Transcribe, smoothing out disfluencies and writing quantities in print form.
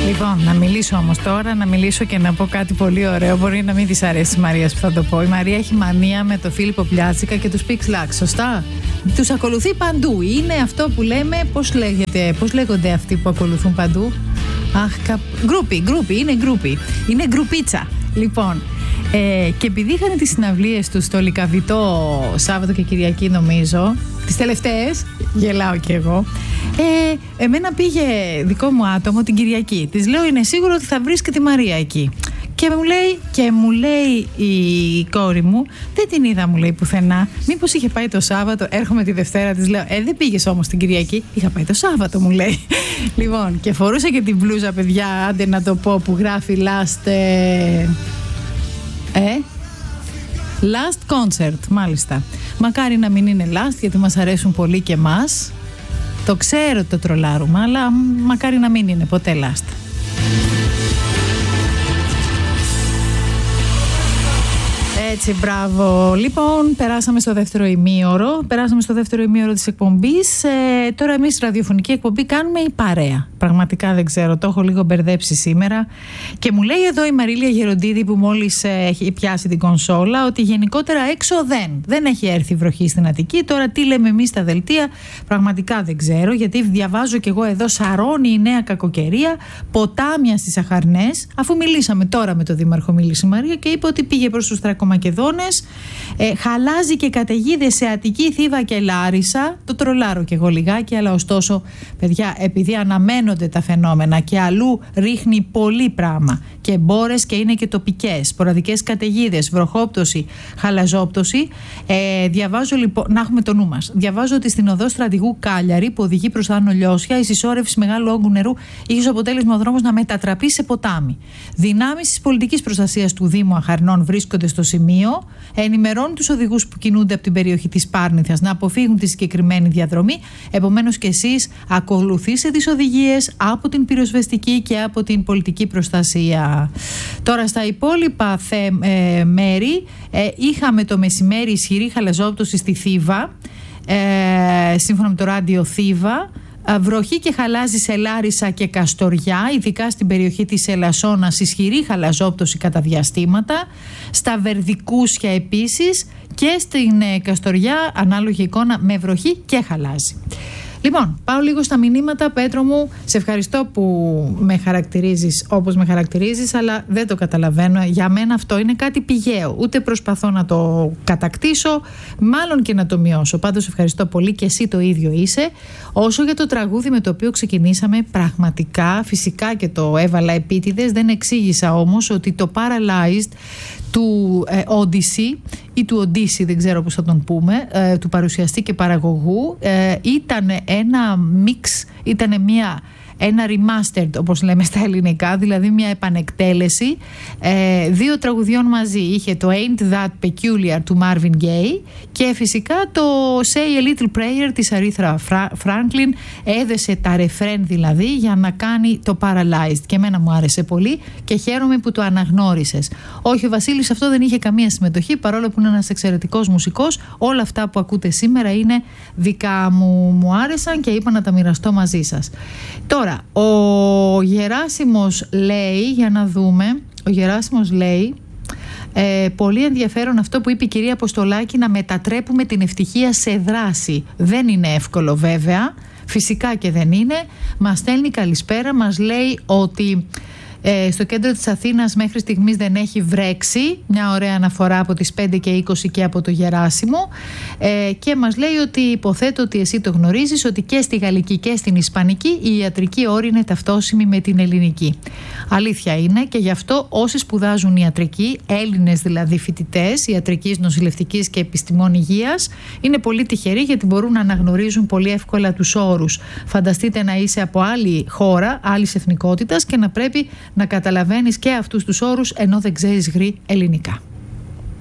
Λοιπόν, να μιλήσω όμως τώρα, να μιλήσω και να πω κάτι πολύ ωραίο. Μπορεί να μην της αρέσει τη Μαρία που θα το πω. Η Μαρία έχει μανία με το Φίλιππο Πλιάτσικα και τους Pix Lux, σωστά. Τους ακολουθεί παντού. Είναι αυτό που λέμε, πώς λέγονται αυτοί που ακολουθούν παντού. Γκρούπι, είναι γκρουπίτσα. Λοιπόν, και επειδή είχαν τις συναυλίες τους στο Λυκαβητό Σάββατο και Κυριακή, νομίζω, τις τελευταίες, γελάω κι εγώ, εμένα πήγε δικό μου άτομο την Κυριακή. Της λέω, είναι σίγουρο ότι θα βρεις και τη Μαρία εκεί. Και μου λέει η κόρη μου, δεν την είδα, μου λέει, πουθενά. Μήπως είχε πάει το Σάββατο? Έρχομαι τη Δευτέρα, της λέω, δεν πήγες όμως την Κυριακή? Είχα πάει το Σάββατο, μου λέει. Λοιπόν, και φορούσε και την μπλούζα, παιδιά, άντε να το πω, που γράφει last concert, μάλιστα. Μακάρι να μην είναι last, γιατί μας αρέσουν πολύ και εμάς. Το ξέρω το τρολάρουμε, αλλά μακάρι να μην είναι ποτέ last. Έτσι, μπράβο. Λοιπόν, περάσαμε στο δεύτερο ημίωρο της εκπομπής. Τώρα εμείς ραδιοφωνική εκπομπή κάνουμε η παρέα. Πραγματικά δεν ξέρω, το έχω λίγο μπερδέψει σήμερα. Και μου λέει εδώ η Μαρίλια Γεροντίδη, που μόλις έχει πιάσει την κονσόλα, ότι γενικότερα έξω δεν έχει έρθει βροχή στην Αττική. Τώρα τι λέμε εμείς στα δελτία, πραγματικά δεν ξέρω, γιατί διαβάζω κι εγώ εδώ σαρώνει η νέα κακοκαιρία, ποτάμια στις Αχαρνές, αφού μιλήσαμε τώρα με τον Δήμαρχο, μίλησε η Μαρία και είπε ότι πήγε προς τους Θρακομακεδόνες, χαλάζει και καταιγίδες σε Αττική, Θήβα και Λάρισα. Το τρολάρω κι εγώ λιγάκι, αλλά ωστόσο, παιδιά, επειδή αναμένονται τα φαινόμενα και αλλού ρίχνει πολύ πράγμα και μπόρες και είναι και τοπικές, σποραδικές καταιγίδες, βροχόπτωση, χαλαζόπτωση, διαβάζω λοιπόν, να έχουμε το νου μας. Διαβάζω ότι στην οδό Στρατηγού Κάλιαρη, που οδηγεί προς Άνω Λιώσια, η συσσόρευση μεγάλου όγκου νερού είχε ως αποτέλεσμα ο δρόμος να μετατραπεί σε ποτάμι. Δυνάμεις της πολιτικής προστασίας του Δήμου Αχαρνών βρίσκονται στο σημείο, ενημερώνουν τους οδηγούς που κινούνται από την περιοχή της Πάρνηθας να αποφύγουν τη συγκεκριμένη διαδρομή. Επομένως και εσείς ακολουθήστε τις οδηγίες από την πυροσβεστική και από την πολιτική προστασία. Τώρα στα υπόλοιπα μέρη είχαμε το μεσημέρι ισχυρή χαλαζόπτωση στη Θήβα, σύμφωνα με το ράντιο Θήβα. Βροχή και χαλάζει σε Λάρισα και Καστοριά, ειδικά στην περιοχή της Ελασσόνας, ισχυρή χαλαζόπτωση κατά διαστήματα. Στα Βερδικούσια επίσης και στην Καστοριά ανάλογη εικόνα με βροχή και χαλάζει. Λοιπόν, πάω λίγο στα μηνύματα. Πέτρο μου, σε ευχαριστώ που με χαρακτηρίζεις όπως με χαρακτηρίζεις, αλλά δεν το καταλαβαίνω. Για μένα αυτό είναι κάτι πηγαίο. Ούτε προσπαθώ να το κατακτήσω, μάλλον και να το μειώσω. Πάντως ευχαριστώ πολύ και εσύ το ίδιο είσαι. Όσο για το τραγούδι με το οποίο ξεκινήσαμε, πραγματικά, φυσικά και το έβαλα επίτηδες, δεν εξήγησα όμως ότι το Paralyzed του Odyssey ή του Οντίσι, δεν ξέρω πώς θα τον πούμε, του παρουσιαστή και παραγωγού, ήταν ένα μίξ, ήταν ένα remastered, όπως λέμε στα ελληνικά, δηλαδή μια επανεκτέλεση δύο τραγουδιών μαζί. Είχε το Ain't That Peculiar του Marvin Gaye και φυσικά το Say a Little Prayer της Aretha Franklin. Έδεσε τα ρεφρέν δηλαδή για να κάνει το Paralyzed και εμένα μου άρεσε πολύ και χαίρομαι που το αναγνώρισες. Όχι, ο Βασίλης αυτό δεν είχε καμία συμμετοχή, παρόλο που είναι ένας εξαιρετικός μουσικός. Όλα αυτά που ακούτε σήμερα είναι δικά μου, μου άρεσαν και είπα να τα μοιραστώ μαζί σας. Τώρα, ο Γεράσιμος λέει, για να δούμε, ο Γεράσιμος λέει, πολύ ενδιαφέρον αυτό που είπε η κυρία Αποστολάκη, να μετατρέπουμε την ευτυχία σε δράση. Δεν είναι εύκολο βέβαια, φυσικά και δεν είναι. Μας στέλνει καλησπέρα, μας λέει ότι στο κέντρο της Αθήνας μέχρι στιγμής δεν έχει βρέξει. Μια ωραία αναφορά από τις 5 και 20 και από το Γεράσιμο, και μας λέει ότι υποθέτω ότι εσύ το γνωρίζεις, ότι και στη γαλλική και στην ισπανική η ιατρική όρη είναι ταυτόσιμη με την ελληνική. Αλήθεια είναι, και γι' αυτό όσοι σπουδάζουν ιατρική, Έλληνες δηλαδή φοιτητές ιατρικής, νοσηλευτικής και επιστημών υγείας, είναι πολύ τυχεροί, γιατί μπορούν να αναγνωρίζουν πολύ εύκολα τους όρους. Φανταστείτε να είσαι από άλλη χώρα, άλλης εθνικότητας, και να πρέπει να καταλαβαίνεις και αυτούς τους όρους ενώ δεν ξέρεις γρή ελληνικά.